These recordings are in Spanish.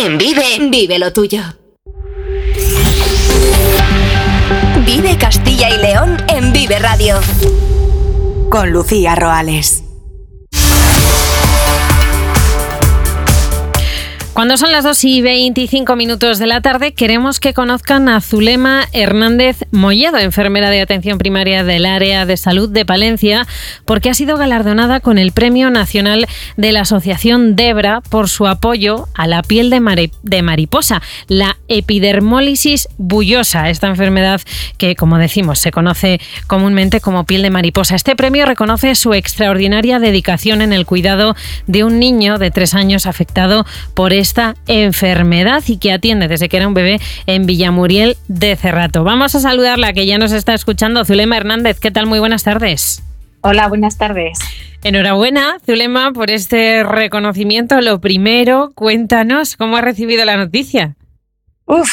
En Vive, vive lo tuyo. Vive Castilla y León en Vive Radio. Con Lucía Roales. Cuando son las 2:25 de la tarde, queremos que conozcan a Zulema Hernández Molledo, enfermera de atención primaria del área de salud de Palencia, porque ha sido galardonada con el Premio Nacional de la Asociación Debra por su apoyo a la piel de mariposa, la epidermólisis bullosa, esta enfermedad que, como decimos, se conoce comúnmente como piel de mariposa. Este premio reconoce su extraordinaria dedicación en el cuidado de un niño de 3 años afectado por esta enfermedad y que atiende desde que era un bebé en Villamuriel de Cerrato. Vamos a saludarla, que ya nos está escuchando. Zulema Hernández, ¿qué tal? Muy buenas tardes. Hola, buenas tardes. Enhorabuena, Zulema, por este reconocimiento. Lo primero, cuéntanos cómo has recibido la noticia. Pues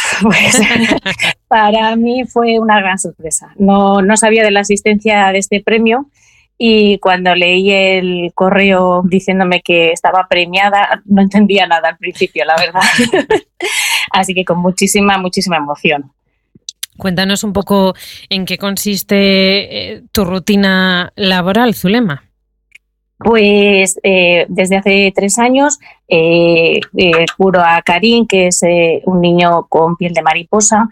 para mí fue una gran sorpresa. No sabía de la existencia de este premio. Y cuando leí el correo diciéndome que estaba premiada, no entendía nada al principio, la verdad. Así que con muchísima emoción. Cuéntanos un poco en qué consiste tu rutina laboral, Zulema. Pues desde hace 3 años curo a Karim, que es un niño con piel de mariposa.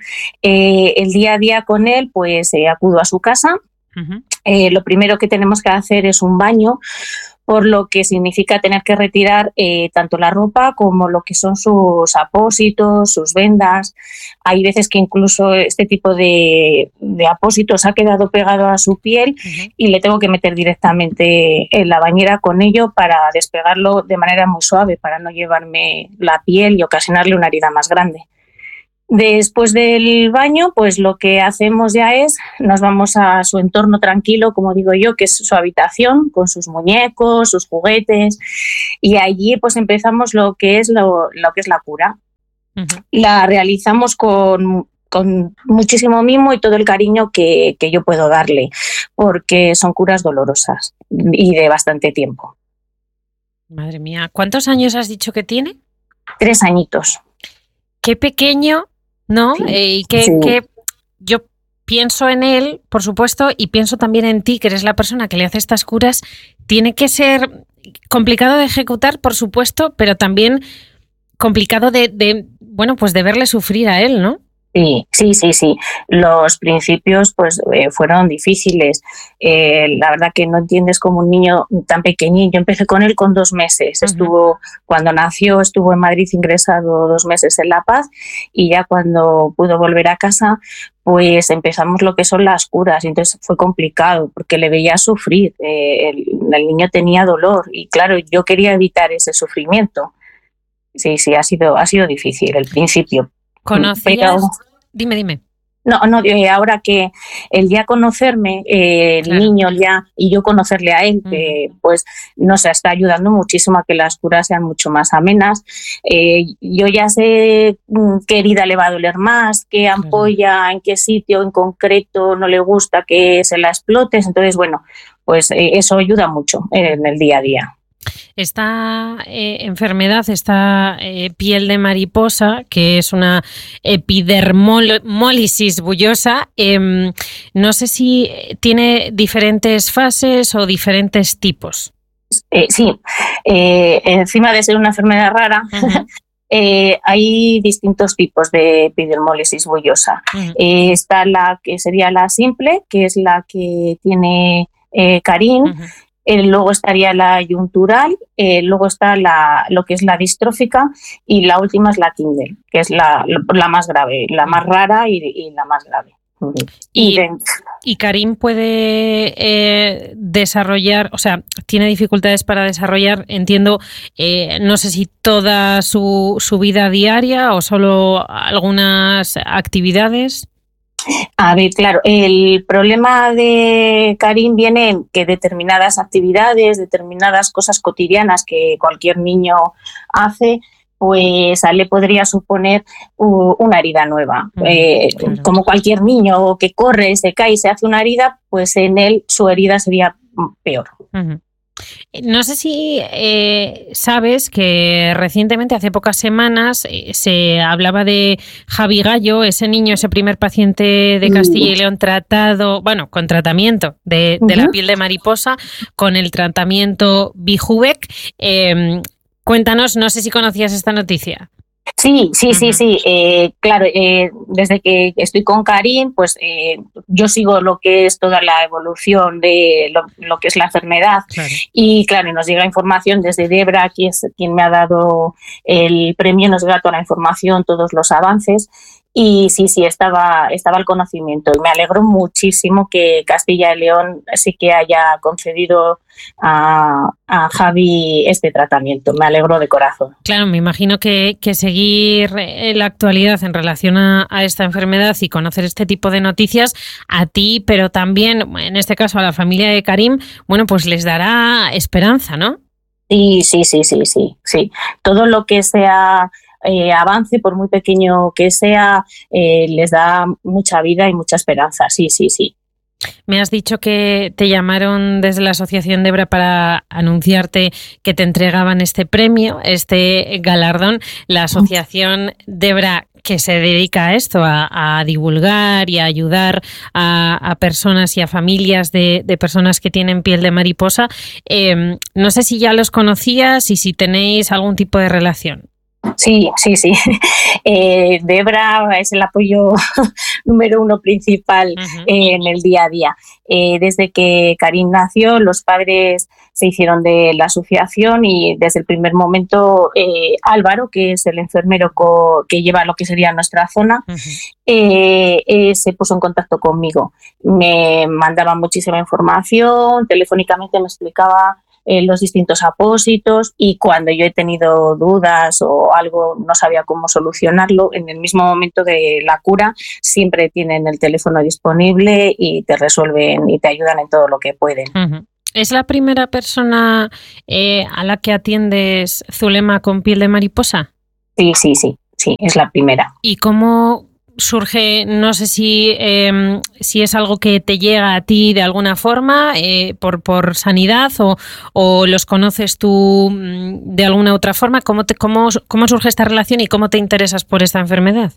El día a día con él, pues acudo a su casa. Uh-huh. Lo primero que tenemos que hacer es un baño, por lo que significa tener que retirar tanto la ropa como lo que son sus apósitos, sus vendas. Hay veces que incluso este tipo de apósitos ha quedado pegado a su piel. Uh-huh. Y le tengo que meter directamente en la bañera con ello para despegarlo de manera muy suave, para no llevarme la piel y ocasionarle una herida más grande. Después del baño, pues lo que hacemos ya es, nos vamos a su entorno tranquilo, como digo yo, que es su habitación, con sus muñecos, sus juguetes, y allí pues empezamos lo que es la cura. Uh-huh. La realizamos con muchísimo mimo y todo el cariño que yo puedo darle, porque son curas dolorosas y de bastante tiempo. Madre mía, ¿cuántos años has dicho que tiene? 3 añitos. Qué pequeño, ¿no? Sí, Y que yo pienso en él, por supuesto, y pienso también en ti, que eres la persona que le hace estas curas. Tiene que ser complicado de ejecutar, por supuesto, pero también complicado de verle sufrir a él, ¿no? Sí. Los principios pues fueron difíciles. La verdad que no entiendes cómo un niño tan pequeñín. Yo empecé con él con 2 meses. Uh-huh. Cuando nació estuvo en Madrid ingresado 2 meses en La Paz, y ya cuando pudo volver a casa pues empezamos lo que son las curas. Entonces fue complicado porque le veía sufrir. El niño tenía dolor y claro, yo quería evitar ese sufrimiento. Sí, ha sido difícil el principio. ¿Conocías? Dime. No, ahora que el ya conocerme, el claro. Niño ya, y yo conocerle a él, pues nos está ayudando muchísimo a que las curas sean mucho más amenas. Yo ya sé qué herida le va a doler más, qué ampolla, en qué sitio en concreto no le gusta que se la explotes. Entonces, pues eso ayuda mucho en el día a día. Esta enfermedad, esta piel de mariposa, que es una epidermólisis bullosa, no sé si tiene diferentes fases o diferentes tipos. Sí, encima de ser una enfermedad rara, uh-huh. Hay distintos tipos de epidermólisis bullosa. Uh-huh. Está la que sería la simple, que es la que tiene Karim. Uh-huh. Luego estaría la yuntural, luego está lo que es la distrófica, y la última es la Kindle, que es la más grave, la más rara y la más grave. ¿Y Karim puede desarrollar, o sea, tiene dificultades para desarrollar, entiendo, no sé si toda su vida diaria o solo algunas actividades? A ver, claro, el problema de Karim viene en que determinadas actividades, determinadas cosas cotidianas que cualquier niño hace, pues le podría suponer una herida nueva. Claro. Como cualquier niño que corre, se cae y se hace una herida, pues en él su herida sería peor. Uh-huh. No sé si sabes que recientemente, hace pocas semanas, se hablaba de Javi Gallo, ese niño, ese primer paciente de Castilla y León tratado, bueno, con tratamiento de la piel de mariposa, con el tratamiento Bijubec. Cuéntanos, no sé si conocías esta noticia. Sí. Claro, desde que estoy con Karim, pues yo sigo lo que es toda la evolución de lo que es la enfermedad. Claro. Y claro, nos llega información desde Debra, que es quien me ha dado el premio, nos llega toda la información, todos los avances. Y sí, estaba el conocimiento y me alegro muchísimo que Castilla y León sí que haya concedido a Javi este tratamiento. Me alegro de corazón. Claro, me imagino que seguir la actualidad en relación a esta enfermedad y conocer este tipo de noticias a ti, pero también, en este caso, a la familia de Karim, bueno, pues les dará esperanza, ¿no? Sí. Todo lo que sea avance, por muy pequeño que sea, les da mucha vida y mucha esperanza. Sí. Me has dicho que te llamaron desde la Asociación Debra para anunciarte que te entregaban este premio, este galardón. La Asociación Debra, que se dedica a esto, a divulgar y a ayudar a personas y a familias de personas que tienen piel de mariposa. No sé si ya los conocías y si tenéis algún tipo de relación. Sí. Debra es el apoyo número uno principal en el día a día. Desde que Karim nació, los padres se hicieron de la asociación y desde el primer momento Álvaro, que es el enfermero que lleva lo que sería nuestra zona, se puso en contacto conmigo. Me mandaba muchísima información, telefónicamente me explicaba los distintos apósitos, y cuando yo he tenido dudas o algo no sabía cómo solucionarlo, en el mismo momento de la cura siempre tienen el teléfono disponible y te resuelven y te ayudan en todo lo que pueden. ¿Es la primera persona a la que atiendes, Zulema, con piel de mariposa? Sí, es la primera. ¿Y cómo surge, no sé si es algo que te llega a ti de alguna forma, por sanidad, o los conoces tú de alguna otra forma? ¿Cómo surge esta relación y cómo te interesas por esta enfermedad?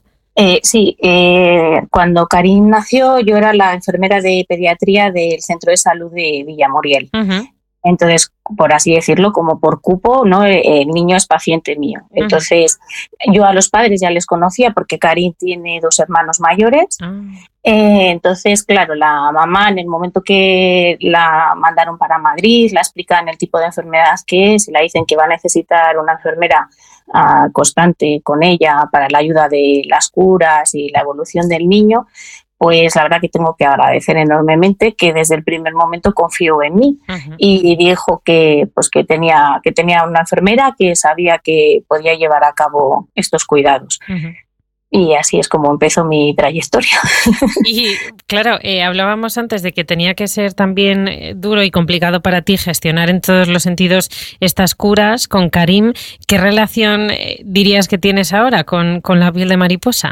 Cuando Karim nació, yo era la enfermera de pediatría del Centro de Salud de Villamuriel. Entonces, por así decirlo, como por cupo, ¿no? El niño es paciente mío. Entonces, yo a los padres ya les conocía porque Karim tiene 2 hermanos mayores. Entonces, claro, la mamá, en el momento que la mandaron para Madrid, la explican el tipo de enfermedad que es y la dicen que va a necesitar una enfermera constante con ella para la ayuda de las curas y la evolución del niño. Pues la verdad que tengo que agradecer enormemente que desde el primer momento confió en mí y dijo que tenía una enfermera que sabía que podía llevar a cabo estos cuidados. Y así es como empezó mi trayectoria. Y claro, hablábamos antes de que tenía que ser también duro y complicado para ti gestionar en todos los sentidos estas curas con Karim. ¿Qué relación dirías que tienes ahora con la piel de mariposa?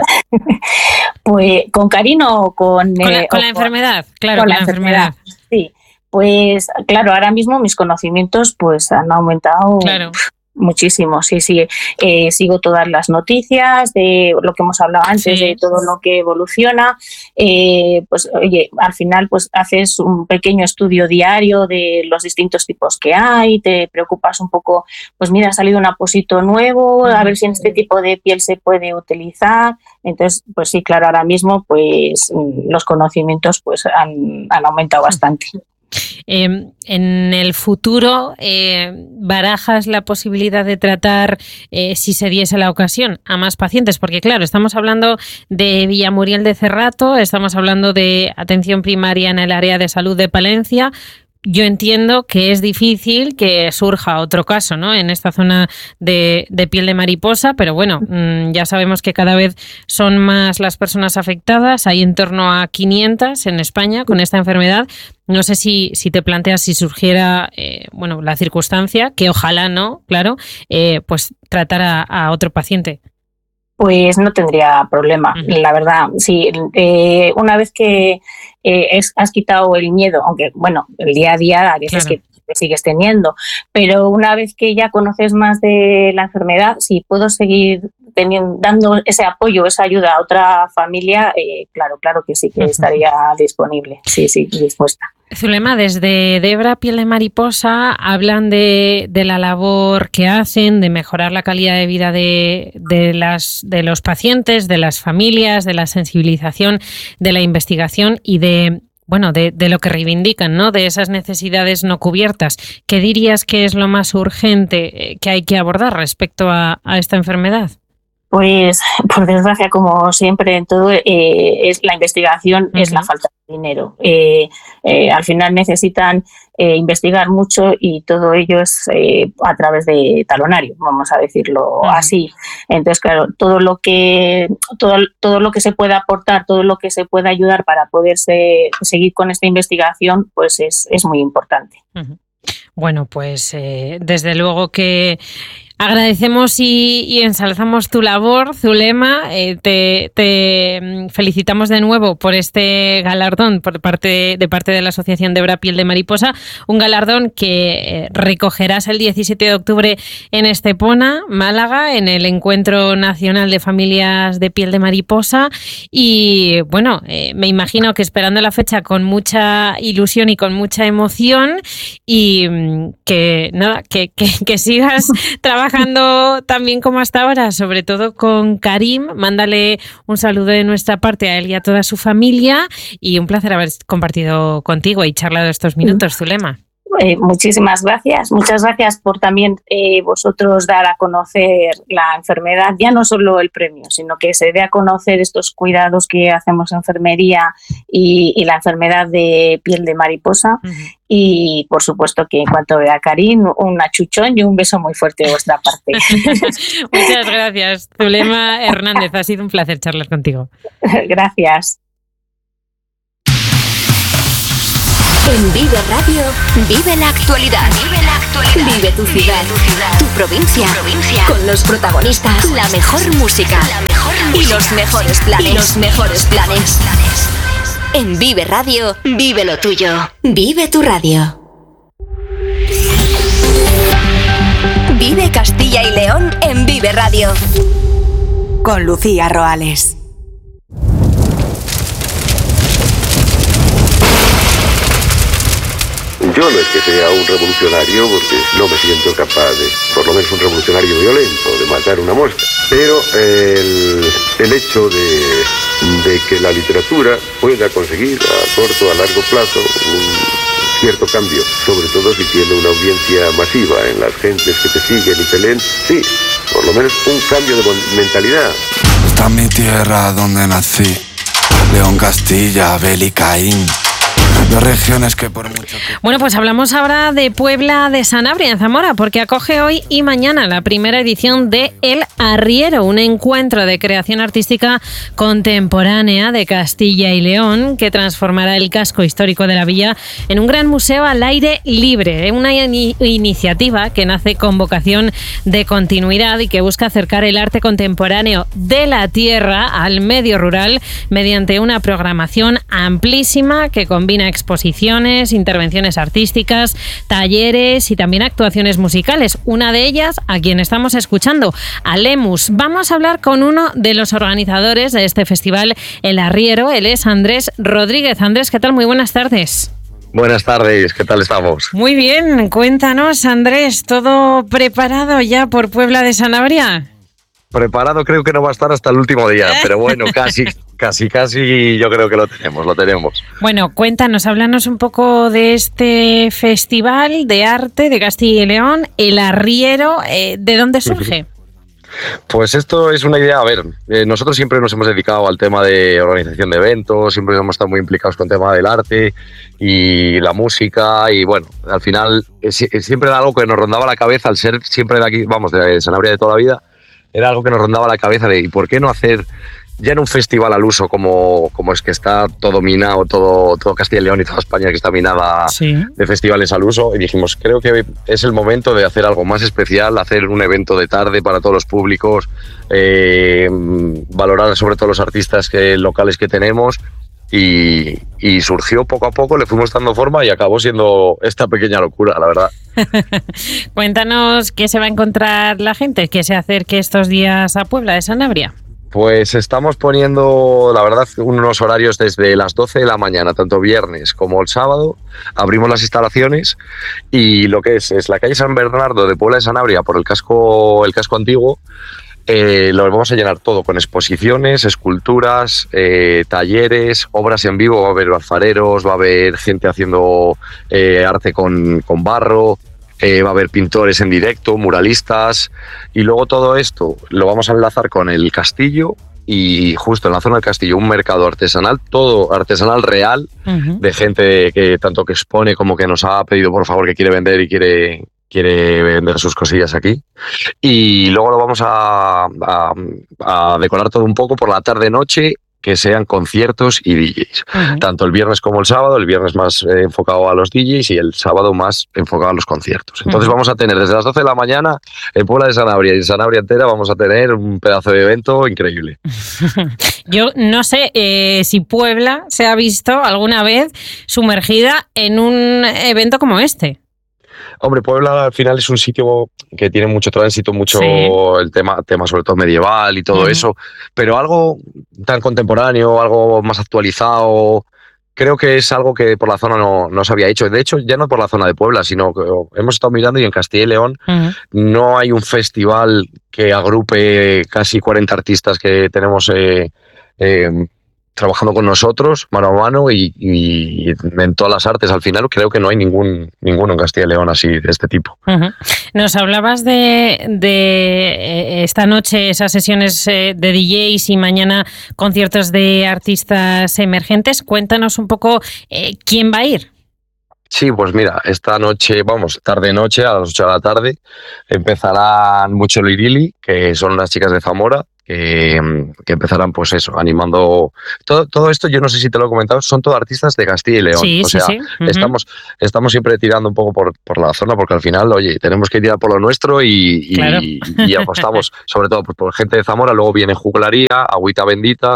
Pues con Karim o con la enfermedad, claro, con la enfermedad. Sí, pues claro, ahora mismo mis conocimientos pues han aumentado. Claro. Muchísimo, sí. Sigo todas las noticias de lo que hemos hablado antes, de todo lo que evoluciona. Pues oye, al final pues haces un pequeño estudio diario de los distintos tipos que hay, te preocupas un poco, pues mira, ha salido un apósito nuevo, a ver si en este tipo de piel se puede utilizar. Entonces, pues sí, claro, ahora mismo pues los conocimientos pues han aumentado bastante. En el futuro, ¿barajas la posibilidad de tratar, si se diese la ocasión, a más pacientes? Porque claro, estamos hablando de Villamuriel de Cerrato, estamos hablando de atención primaria en el área de salud de Palencia. Yo entiendo que es difícil que surja otro caso, ¿no?, en esta zona de piel de mariposa, pero bueno, ya sabemos que cada vez son más las personas afectadas. Hay en torno a 500 en España con esta enfermedad. No sé si te planteas, si surgiera la circunstancia, que ojalá no, claro, pues tratar a otro paciente. Pues no tendría problema, la verdad. Sí, una vez que has quitado el miedo, aunque bueno, el día a día a veces que que sigues teniendo. Pero una vez que ya conoces más de la enfermedad, si puedo seguir dando ese apoyo, esa ayuda a otra familia, claro que sí, que estaría disponible, sí, dispuesta. Zulema, desde Debra Piel de Mariposa hablan de la labor que hacen, de mejorar la calidad de vida de los pacientes, de las familias, de la sensibilización, de la investigación y de lo que reivindican, ¿no? De esas necesidades no cubiertas. ¿Qué dirías que es lo más urgente que hay que abordar respecto a esta enfermedad? Pues, por desgracia, como siempre en todo, es la investigación, es la falta de dinero. Al final necesitan investigar mucho y todo ello es a través de talonario, vamos a decirlo así. Entonces, claro, todo lo que se pueda aportar, todo lo que se pueda ayudar para poder seguir con esta investigación, pues es muy importante. Bueno, pues desde luego que agradecemos y ensalzamos tu labor, Zulema. Te felicitamos de nuevo por este galardón de parte de la Asociación Debra Piel de Mariposa, un galardón que recogerás el 17 de octubre en Estepona, Málaga, en el Encuentro Nacional de Familias de Piel de Mariposa. Y bueno, me imagino que esperando la fecha con mucha ilusión y con mucha emoción, y que sigas trabajando también como hasta ahora, sobre todo con Karim. Mándale un saludo de nuestra parte a él y a toda su familia, y un placer haber compartido contigo y charlado estos minutos, Zulema. Muchísimas gracias. Muchas gracias por también vosotros dar a conocer la enfermedad, ya no solo el premio, sino que se dé a conocer estos cuidados que hacemos en enfermería y la enfermedad de piel de mariposa. Y por supuesto que en cuanto vea a Karim, un achuchón y un beso muy fuerte de vuestra parte. Muchas gracias, Zulema Hernández. Ha sido un placer charlar contigo. Gracias. En Vive Radio, vive la actualidad. Vive tu ciudad, tu provincia, con los protagonistas, la mejor música y los mejores planes. En Vive Radio, vive lo tuyo. Vive tu radio. Vive Castilla y León en Vive Radio. Con Lucía Roales. Yo no es que sea un revolucionario, porque no me siento capaz de, por lo menos un revolucionario violento, de matar una mosca. Pero el hecho de que la literatura pueda conseguir a corto o a largo plazo un cierto cambio, sobre todo si tiene una audiencia masiva en las gentes que te siguen y te leen, sí, por lo menos un cambio de mentalidad. Esta es mi tierra donde nací, León, Castilla, Abel y Caín. Dos regiones que por mucho que... Bueno, pues hablamos ahora de Puebla de Sanabria, en Zamora, porque acoge hoy y mañana la primera edición de El Arriero, un encuentro de creación artística contemporánea de Castilla y León que transformará el casco histórico de la villa en un gran museo al aire libre. Una iniciativa que nace con vocación de continuidad y que busca acercar el arte contemporáneo de la tierra al medio rural mediante una programación amplísima que combina exposiciones, intervenciones artísticas, talleres y también actuaciones musicales. Una de ellas, a quien estamos escuchando, a Lemus. Vamos a hablar con uno de los organizadores de este festival, El Arriero. Él es Andrés Rodríguez. Andrés, ¿qué tal? Muy buenas tardes. Buenas tardes, ¿qué tal estamos? Muy bien, cuéntanos, Andrés, ¿todo preparado ya por Puebla de Sanabria? Preparado creo que no va a estar hasta el último día, pero bueno, casi yo creo que lo tenemos. Bueno, cuéntanos, háblanos un poco de este festival de arte de Castilla y León, El Arriero, ¿de dónde surge? Pues esto es una idea, a ver, nosotros siempre nos hemos dedicado al tema de organización de eventos, siempre hemos estado muy implicados con el tema del arte y la música, y bueno, al final siempre era algo que nos rondaba la cabeza, al ser siempre de aquí, vamos, de Sanabria de toda la vida, era algo que nos rondaba la cabeza de ¿y por qué no hacer ya en un festival al uso como es que está todo minado, todo Castilla y León y toda España que está minada de festivales al uso? Y dijimos, creo que es el momento de hacer algo más especial, hacer un evento de tarde para todos los públicos, valorar sobre todo los artistas locales que tenemos y surgió poco a poco, le fuimos dando forma y acabó siendo esta pequeña locura, la verdad. Cuéntanos qué se va a encontrar la gente que se acerque estos días a Puebla de Sanabria. Pues estamos poniendo, la verdad, unos horarios desde las 12 de la mañana, tanto viernes como el sábado. Abrimos las instalaciones y lo que es la calle San Bernardo de Puebla de Sanabria por el casco antiguo. Lo vamos a llenar todo con exposiciones, esculturas, talleres, obras en vivo. Va a haber alfareros, va a haber gente haciendo arte con barro. Va a haber pintores en directo, muralistas, y luego todo esto lo vamos a enlazar con el castillo y justo en la zona del castillo un mercado artesanal, todo artesanal real, de gente que tanto que expone como que nos ha pedido por favor que quiere vender y quiere vender sus cosillas aquí. Y luego lo vamos a decorar todo un poco por la tarde-noche, que sean conciertos y DJs. Tanto el viernes como el sábado, el viernes más enfocado a los DJs y el sábado más enfocado a los conciertos. Entonces vamos a tener desde las 12 de la mañana en Puebla de Sanabria y en Sanabria entera vamos a tener un pedazo de evento increíble. Yo no sé si Puebla se ha visto alguna vez sumergida en un evento como este. Hombre, Puebla al final es un sitio que tiene mucho tránsito, mucho el tema sobre todo medieval y todo eso, pero algo tan contemporáneo, algo más actualizado, creo que es algo que por la zona no se había hecho. De hecho, ya no por la zona de Puebla, sino que hemos estado mirando y en Castilla y León no hay un festival que agrupe casi 40 artistas que tenemos trabajando con nosotros mano a mano y en todas las artes. Al final creo que no hay ninguno en Castilla y León así de este tipo. Nos hablabas de esta noche esas sesiones de DJs y mañana conciertos de artistas emergentes. Cuéntanos un poco quién va a ir. Sí, pues mira, esta noche, tarde-noche, a las 8 de la tarde, empezarán Mucho Lirili, que son unas chicas de Zamora, que empezarán, pues eso, animando. Todo esto, yo no sé si te lo he comentado, son todos artistas de Castilla y León. Sí. Estamos siempre tirando un poco por la zona, porque al final, oye, tenemos que tirar por lo nuestro y apostamos, sobre todo por gente de Zamora. Luego viene Juglaría, Agüita Bendita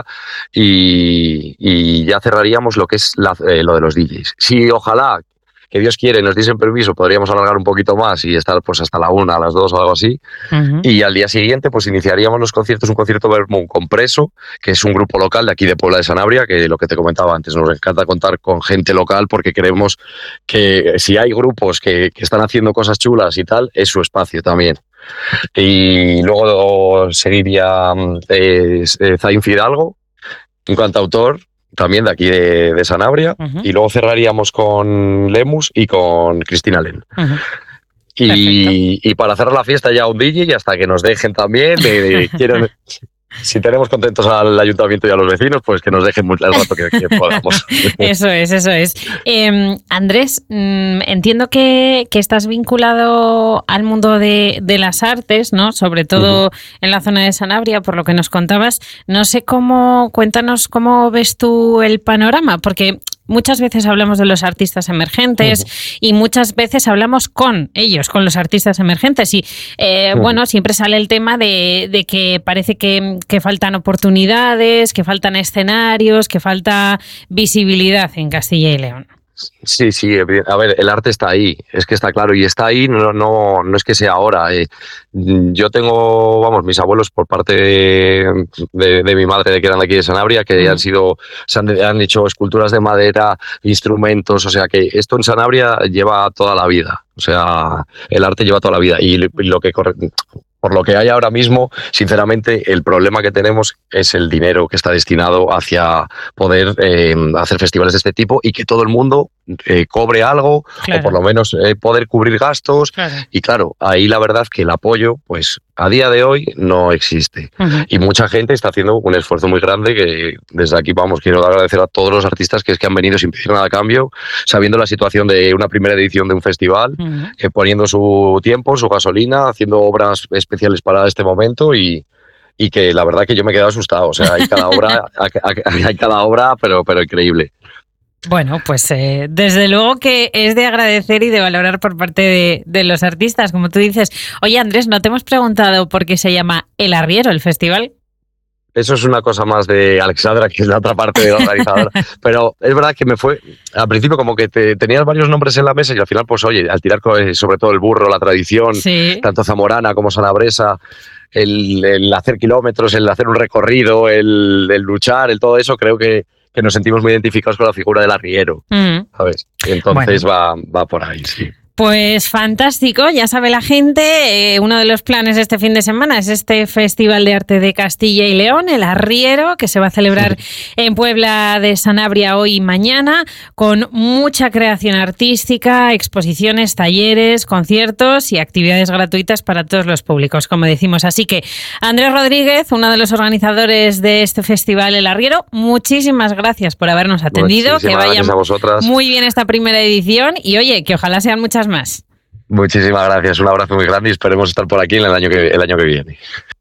y ya cerraríamos lo que es lo de los DJs. Sí, ojalá, que Dios quiere, nos diesen permiso, podríamos alargar un poquito más y estar pues hasta la 1, a las 2 o algo así. Y al día siguiente pues iniciaríamos los conciertos, un concierto Vermú con Preso, que es un grupo local de aquí de Puebla de Sanabria, que lo que te comentaba antes, nos encanta contar con gente local porque creemos que si hay grupos que están haciendo cosas chulas y tal, es su espacio también. Y luego seguiría Zain Fidalgo, un cantautor también de aquí de Sanabria, y luego cerraríamos con Lemus y con Cristina Len. Y para cerrar la fiesta ya un DJ y hasta que nos dejen también, si tenemos contentos al ayuntamiento y a los vecinos, pues que nos dejen el rato que podamos. Eso es. Andrés, entiendo que estás vinculado al mundo de las artes, ¿no? Sobre todo en la zona de Sanabria, por lo que nos contabas. No sé cuéntanos cómo ves tú el panorama, porque muchas veces hablamos de los artistas emergentes y muchas veces hablamos con ellos, con los artistas emergentes y bueno, siempre sale el tema de que parece que faltan oportunidades, que faltan escenarios, que falta visibilidad en Castilla y León. Sí, a ver, el arte está ahí, es que está claro, y está ahí, no es que sea ahora. Yo tengo, mis abuelos por parte de mi madre, que eran de aquí de Sanabria, que han hecho esculturas de madera, instrumentos, o sea que esto en Sanabria lleva toda la vida, o sea, el arte lleva toda la vida, y por lo que hay ahora mismo, sinceramente, el problema que tenemos es el dinero que está destinado hacia poder hacer festivales de este tipo y que todo el mundo cobre algo, o por lo menos poder cubrir gastos. Y claro, ahí la verdad que el apoyo, pues a día de hoy no existe. Y mucha gente está haciendo un esfuerzo muy grande que desde aquí, quiero agradecer a todos los artistas que han venido sin pedir nada a cambio, sabiendo la situación de una primera edición de un festival, poniendo su tiempo, su gasolina, haciendo obras especiales para este momento y que la verdad que yo me he quedado asustado. O sea, hay cada obra, pero increíble. Bueno, pues desde luego que es de agradecer y de valorar por parte de los artistas, como tú dices. Oye, Andrés, no te hemos preguntado por qué se llama El Arriero, el festival. eso es una cosa más de Alexandra, que es la otra parte de la organizadora. Pero es verdad que me fue, al principio como que tenías varios nombres en la mesa y al final, pues oye, al tirar sobre todo el burro, la tradición, tanto zamorana como salabresa, el hacer kilómetros, el hacer un recorrido, el luchar, el todo eso, creo que nos sentimos muy identificados con la figura del arriero, ¿sabes? Entonces va por ahí, sí. Pues fantástico, ya sabe la gente, uno de los planes de este fin de semana es este Festival de Arte de Castilla y León, el Arriero, que se va a celebrar en Puebla de Sanabria hoy y mañana, con mucha creación artística, exposiciones, talleres, conciertos y actividades gratuitas para todos los públicos, como decimos. Así que Andrés Rodríguez, uno de los organizadores de este festival, el Arriero, muchísimas gracias por habernos atendido, que vaya muy bien esta primera edición y oye, que ojalá sean muchas más. Muchísimas gracias, un abrazo muy grande y esperemos estar por aquí el año que viene.